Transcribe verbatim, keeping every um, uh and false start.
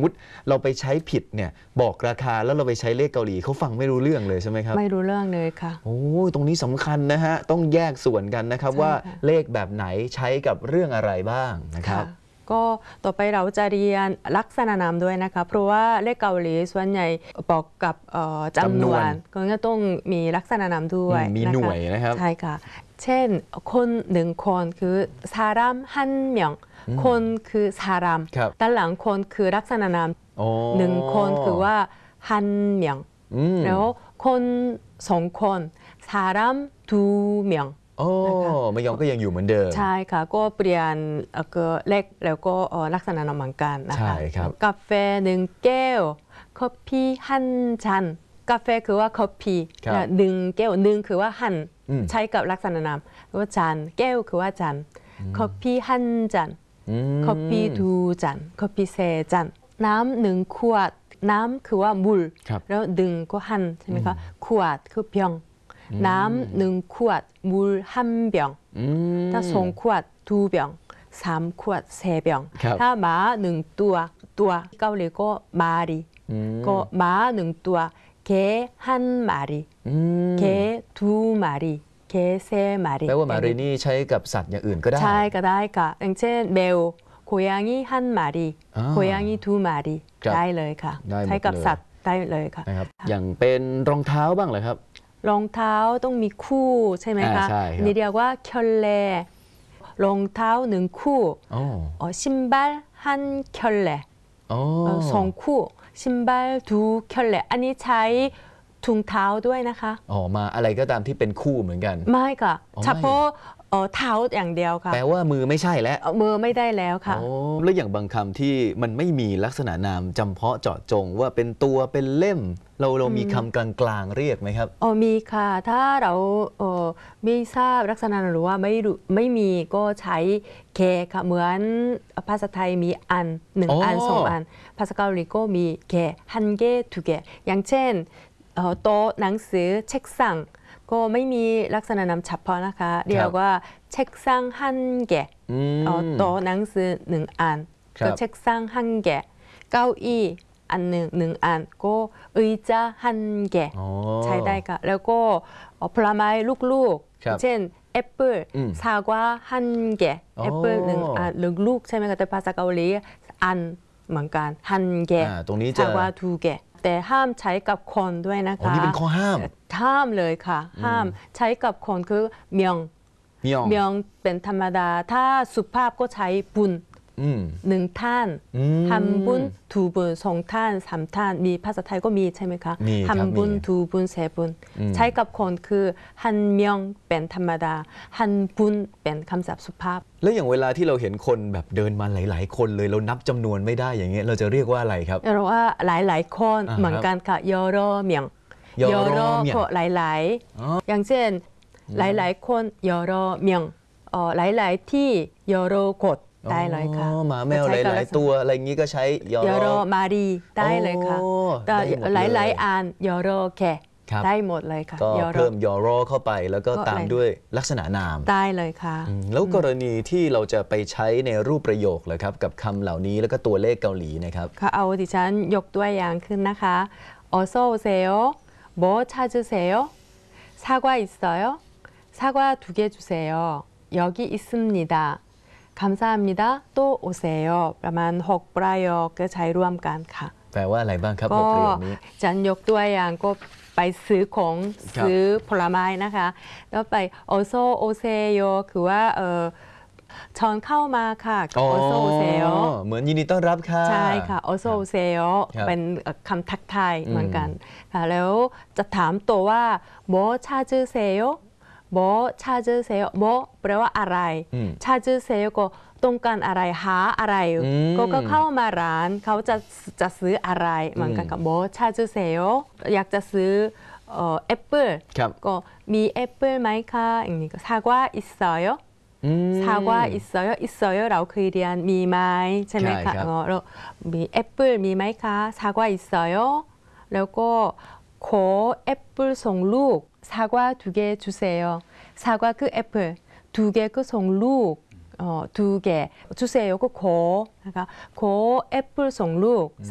มติเราไปใช้ผิดเนี่ยบอกราคาแล้วเราไปใช้เลขเกาหลีเขาฟังไม่รู้เรื่องเลยใช่ไหมครับไม่รู้เรื่องเลยค่ะโอ้ตรงนี้สำคัญนะฮะต้องแยกส่วนกันนะครับว่าเลขแบบไหนใช้กับเรื่องอะไรบ้างนะครับก็ต่อไปเราจะเรียนลักษณะนามด้วยนะคะเพราะว่าเลขเกาหลีส่วนใหญ่บอกกับจำนวนก็ต้องมีลักษณะนามด้วยมีหน่วยนะครับใช่ค่ะเช่นคนหนึ่งคนคือซารามฮันเมียงคนคือซารามด้านหลังคนคือลักษณะนามหนึ่งคนคือว่าฮันเมียงแล้วคนสองคนซารามดูเมียงโอ้มายองก็ยังอยู่เหมือนเดิมใช่ค่ะก็เปลี่ยนเลขแล้วก็ลักษณะนามเหมือนกันนะคะใช่ครับกาแฟหนึ่งแก้วคอฟฟี่ฮันจันกาแฟคือว่าคอฟฟี่หนึ่งแก้วหนึ่งคือว่าฮันใช้กับลักษณะนามว่าจันแก้วคือว่าจันคอฟฟี่ฮันจันคอฟฟี่ดูจันคอฟฟี่เซจันน้ำหนึ่งขวดน้ำคือว่ามูลแล้วดึงก็ฮันใช่ไหมคะขวดคือเพียงน้ำหนึ่งขวดมูลห้าเบียงถ้าสองขวดทูเบียงสามขวดเซเบียงถ้าหมาหนึ่งตัวตัวเกาหลีก็มารีก็หมาหนึ่งตัวแค่ห้ามารีแค่ทูมารีแค่เซมารีแปลว่ามารีนี่ใช้กับสัตว์อย่างอื่นก็ได้ใช่ก็ได้ค่ะอย่างเช่นแมวโคยังงี้ห้ามารีโคยังงี้ทูมารีได้เลยค่ะใช้กับสัตว์ได้เลยค่ะอย่างเป็นรองเท้าบ้างเหรอครับรองเท้าต้องมีคู่ใช่ไหมคะนี่เรียกว่าเคิลเล่รองเท้าหนึ่งคู่ชิมบัลฮันเคิลเล่สองคู่ชิมบัลดูเคิลเล่อันนี้ใช้ถุงเท้าด้วยนะคะอ๋อมาอะไรก็ตามที่เป็นคู่เหมือนกันไม่ค่ะเฉพาะเท้าอย่างเดียวค่ะแปลว่ามือไม่ใช่แล้วมือไม่ได้แล้วค่ะแล้วอย่างบางคำที่มันไม่มีลักษณะนามจำเพาะเจาะจงว่าเป็นตัวเป็นเล่มเราเรามีคำกลางๆเรียกไหมครับอ๋อมีค่ะถ้าเราเออไม่ทราบลักษณะหรือว่าไม่รู้ไม่มีก็ใช้แค่ค่ะเหมือนภาษาไทยมีอันหนึ่งอันสองอันภาษาเกาหลีก็มีแค่ฮันเกทุเกอย่างเช่นโต๊ะหนังสือเช็คสั่งก็ไม่มีลักษณะนามเฉพาะนะคะเรียกว่าเช็คสั่งฮันเกโต๊ะหนังสือหนึ่งอันก็เช็คสั่งฮันเกเก้าอี้อันหนึ่งหนึ่งอันก็의자ฮันเกใช้ได้ค่ะแล้วก็ผลไม้ลูกๆเช่นแอปเปิลซากวาฮันเกแอปเปิลหนึ่งอันหรือลูกใช่ไหมคะแต่ภาษาเกาหลีอันเหมือนกันฮันเกซากวาทูเกแต่ห้ามใช้กับคนด้วยนะคะนี่เป็นข้อห้ามห้ามเลยค่ะห้ามใช้กับคนคือเมียงเมียงเป็นธรรมดาถ้าสุภาพก็ใช้บุญหนึ่งท่านฮัมบุญทูบุญสองท่านสามท่านมีภาษาไทยก็มีใช่ไหมคะฮัมบุญทูบุญเสบุญใช้กับคนคือฮันเมียงเป็นธรรมดาฮันบุญเป็นคำศัพท์สุภาพแล้วอย่างเวลาที่เราเห็นคนแบบเดินมาหลายๆคนเลยเรานับจำนวนไม่ได้อย่างเงี้ยเราจะเรียกว่าอะไรครับเราว่าหลายๆคนเหมือนกันค่ะยอรอเมียงยอรอก็หลายๆอย่างเช่นหลายๆคนยอรอเมียงหลายๆที่ยอรอกดได้เลยค่ะหมาแมวหลายๆตัวอะไรอย่างนี้ก็ใช้ยอรอมารีได้เลยค่ะแต่หลายๆอันยอรอแค่ได้หมดเลยค่ะก็เพิ่มยอรอเข้าไปแล้วก็ตามด้วยลักษณะนามได้เลยค่ะแล้วกรณีที่เราจะไปใช้ในรูปประโยคเลยครับกับคำเหล่านี้แล้วก็ตัวเลขเกาหลีนะครับค่ะเอาดิฉันยกตัวอย่างขึ้นนะคะอโซเซโอโบชาจูเซโอซากวาอิสโยซากวา두개주세요여기있습니다 감사합니다. 또 오세요. ประมาณหกประโยคก็ใช้ร่วมกันค่ะแปลว่าอะไรบ้างครับประโยคนี้ฉันยกตัวอย่างก็ไปซื้อของซื้อผลไม้นะคะแล้วไปโอโซโอเซโยคือว่าเออชอนเข้ามาค่ะโอโซโอเซโยเหมือนยินดีต้อนรับค่ะใช่ค่ะโอโซโอเซโยเป็นคำทักทายเหมือนกันค่ะแล้วจะถามตัวว่าโมชาจือเซโยโมชาจือเซโยโมแปลว่าอะไรชาจือเซโยก็ต้องการอะไรหาอะไรก็ก็เข้ามาร้านเขาจะจะซื้ออะไรเหมือนกันกับโมชาจือเซโยอยากจะซื้อแอปเปิลก็มีแอปเปิลไหมคะอย่างนี้ก็ซากวาอิสโยซากวาอิสโยอิสโยเราเคยเรียนมีไหมใช่ไหมคะแล้วมีแอปเปิลมีไหมคะซากวาอิสโยแล้วก็ขอแอปเปิลส่งลูกซากวา두개주세요ซากวาคือแอปเปิลดูเกคือส่งลูก어, 두 개, 주세요. 그 고, 그러니까 고 애플 송룩